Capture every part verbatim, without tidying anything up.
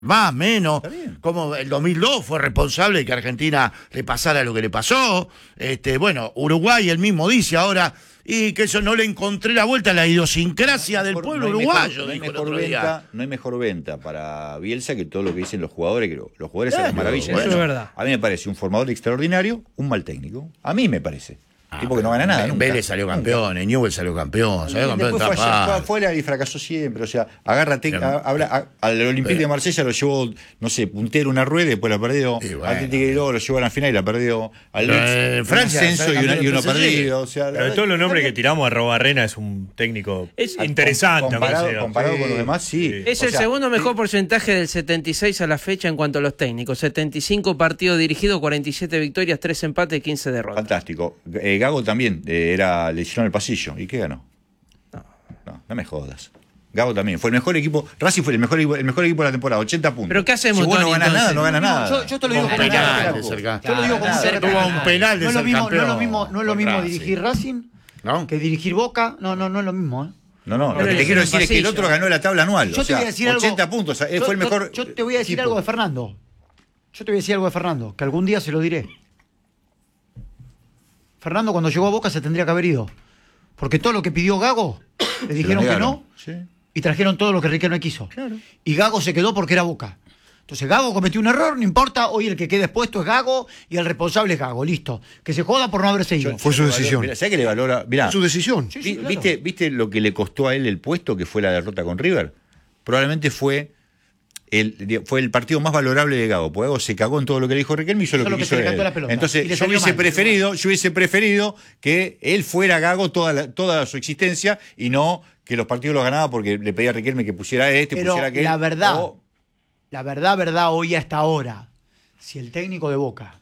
Más, menos, como el dos mil dos fue responsable de que a Argentina le pasara lo que le pasó. Este, bueno, Uruguay él mismo dice ahora, y que eso no le encontré la vuelta a la idiosincrasia del pueblo no uruguayo. Mejor, no, hay dijo el mejor otro venta, día. no hay mejor venta para Bielsa que todo lo que dicen los jugadores, que lo- los jugadores Claro, hacen maravillas. bueno, eso es verdad. A mí me parece un formador extraordinario, un mal técnico. A mí me parece. Tipo que no gana nada. En nunca. Vélez salió campeón, en Newell's salió campeón, salió campeón Después de fue, allá, fue tapar. afuera y fracasó siempre. O sea, agárrate, a- habla- a- al Olympique de Marsella lo llevó, no sé, puntero una rueda y después la perdió. Y bueno. Atlético de luego lo llevó a la final y la perdió. Al Pero Leeds, en un Francia ascenso sale y, una- campeón y uno del P S G. perdido. O sea, Pero de todos los nombres que tiramos, Arrobarrena es un técnico Es- interesante. me comparado, parece. comparado Sí. con los demás, sí. Es O el sea, segundo mejor porcentaje del setenta y seis a la fecha en cuanto a los técnicos. setenta y cinco partidos dirigidos, cuarenta y siete victorias, tres empates y quince derrotas. Fantástico. Eh, Gago también eh, era, le hicieron el pasillo. ¿Y qué ganó? No, no me jodas. Gago también. Fue el mejor equipo. Racing fue el mejor, equipo- el mejor equipo de la temporada. ochenta puntos. ¿Pero qué hacemos, Si vos no Tony, ganás nada, entonces? no ganas nada. Yo, yo te lo digo Con como penal una- de ser campeón. Yo lo digo como Claro, una- tuvo un penal de no es lo ser mismo, no es campeón lo mismo, no es lo con mismo Racing. dirigir Racing ¿No? que dirigir Boca. No, no, no es lo mismo, ¿eh? No, no, Pero lo que le te quiero hicieron decir es que el pasillo. otro ganó la tabla anual. Yo o te sea, voy a decir algo. ochenta puntos. Él yo, fue el yo- mejor. Yo, te voy a decir equipo. algo de Fernando. Yo te voy a decir algo de Fernando, que algún día se lo diré. Fernando, cuando llegó a Boca, se tendría que haber ido. Porque todo lo que pidió Gago, le dijeron que negaron. no, Sí. y trajeron todo lo que Riquelme quiso. Y Gago se quedó porque era Boca. Entonces Gago cometió un error, no importa, hoy el que quede expuesto es Gago y el responsable es Gago, listo. Que se joda por no haberse ido. Fue su decisión. Mirá, ¿sabés qué le valora? Mirá, Su decisión. Sí, sí, vi- claro. ¿viste, ¿viste lo que le costó a él el puesto, que fue la derrota con River? Probablemente fue el, fue el partido más valorable de Gago. Porque Gago se cagó en todo lo que le dijo Riquelme y hizo lo Hizo que lo que quiso se le él. cantó la pelota. Entonces Y le yo salió hubiese mal. preferido, yo hubiese preferido que él fuera Gago toda, la- toda su existencia y no que los partidos los ganaba porque le pedía a Riquelme que pusiera a este, Pero pusiera a aquel. la verdad, o- la verdad, verdad, hoy hasta ahora, si el técnico de Boca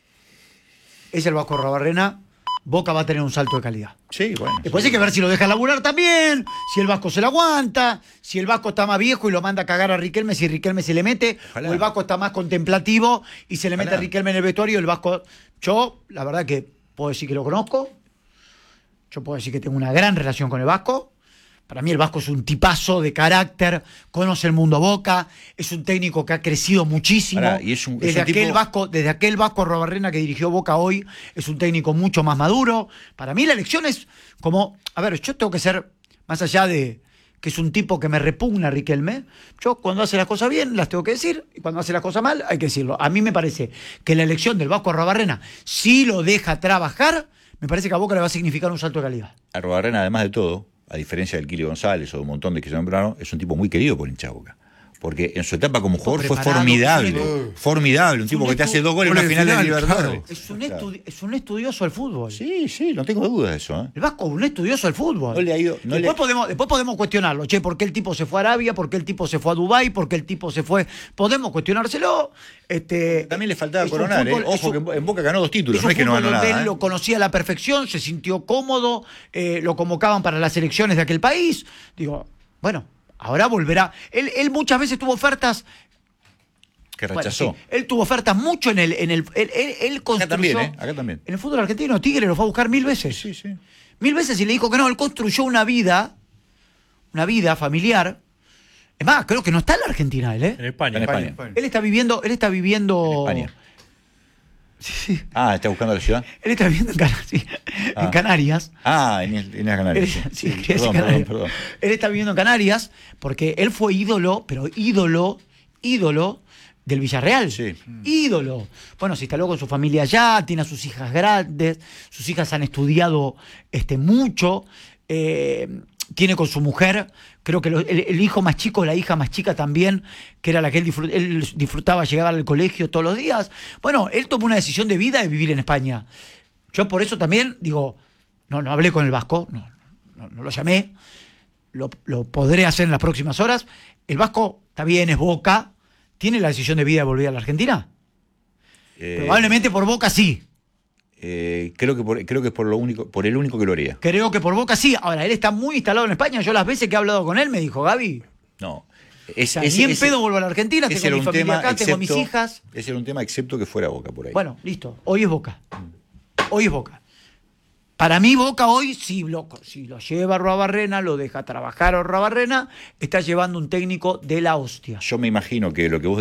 es el Vasco Arrobarrena, Boca va a tener un salto de calidad. Sí, bueno. Después hay que ver si lo deja laburar también, si el Vasco se la aguanta, si el Vasco está más viejo y lo manda a cagar a Riquelme, si Riquelme se le mete, Ojalá. o el Vasco está más contemplativo y se le mete Ojalá. a Riquelme en el vestuario, el Vasco, yo, la verdad que puedo decir que lo conozco, yo puedo decir que tengo una gran relación con el Vasco. Para mí el Vasco es un tipazo de carácter, conoce el mundo Boca, es un técnico que ha crecido muchísimo. Ahora, y es un- es desde, un aquel tipo- Vasco, desde aquel Vasco Arrobarrena que dirigió Boca hoy, es un técnico mucho más maduro. Para mí la elección es como, a ver, yo tengo que ser, más allá de que es un tipo que me repugna Riquelme, yo cuando hace las cosas bien las tengo que decir, y cuando hace las cosas mal hay que decirlo. A mí me parece que la elección del Vasco Arrobarrena, si lo deja trabajar, me parece que a Boca le va a significar un salto de calidad. Arrobarrena, además de todo, a diferencia del Kili González o de un montón de que se nombraron, es un tipo muy querido por hincha de Boca. Porque en su etapa como jugador fue preparado, formidable. tiene- Formidable. Un Es tipo un que te estu- hace dos goles en una Gol de final de final, Libertadores. Es un, Claro. estudi- es un estudioso del fútbol. Sí, sí, no tengo dudas de eso. ¿eh? El Vasco es un estudioso del fútbol. No le ha ido- no después, le- podemos, después podemos cuestionarlo. Che, ¿por qué el tipo se fue a Arabia? ¿Por qué el tipo se fue a Dubái? ¿Por qué el tipo se fue? Podemos cuestionárselo. Este, También le faltaba es un coronar. fútbol- ¿eh? Ojo es un- que en Boca ganó dos títulos, es no un es que no fútbol ganó donde nada. él ¿eh? lo conocía a la perfección, se sintió cómodo, eh, lo convocaban para las elecciones de aquel país. Digo, bueno, ahora volverá. Él, él muchas veces tuvo ofertas. Que Bueno, rechazó. sí, él tuvo ofertas mucho en el. En el él, él, él construyó. también, ¿eh? Acá también. En el fútbol argentino, Tigre lo fue a buscar mil veces. Sí, sí. Mil veces y le dijo que no. Él construyó una vida, una vida familiar. Es más, creo que no está en la Argentina él, ¿eh? En España. En España. Él está viviendo. Él está viviendo. En España. Sí, sí. Ah, está buscando la ciudad. Él está viviendo en, Cana- sí, en Ah. Canarias. Ah, en, en las Él, Canarias. sí, Sí, quería decir perdón, Canarias. perdón, perdón. Él está viviendo en Canarias porque él fue ídolo, pero ídolo, ídolo del Villarreal. Sí. Ídolo. Bueno, se instaló con su familia allá, tiene a sus hijas grandes, sus hijas han estudiado este, mucho, eh, tiene con su mujer, creo que lo- el, el hijo más chico, la hija más chica también, que era la que él, disfrut- él disfrutaba llegar al colegio todos los días. Bueno, él tomó una decisión de vida de vivir en España. Yo por eso también digo, no, no hablé con el Vasco, no, no, no lo llamé, lo, lo podré hacer en las próximas horas. El Vasco está bien, es Boca, ¿tiene la decisión de vida de volver a la Argentina? Eh, Probablemente por Boca sí. eh, creo que por, creo que es por lo único, por el único que lo haría. Creo que por Boca sí. Ahora, él está muy instalado en España. Yo las veces que he hablado con él me dijo, Gaby, No. o Es, sea, ese- ni en ese- pedo vuelvo a la Argentina, ese tengo era mi un familia tema, acá, tengo mis excepto- hijas. Ese era un tema excepto que fuera Boca por ahí. Bueno, listo. Hoy es Boca. Hoy es Boca. Para mí Boca hoy, si lo, si lo lleva Arruabarrena, lo deja trabajar a Arruabarrena, está llevando un técnico de la hostia. Yo me imagino que lo que vos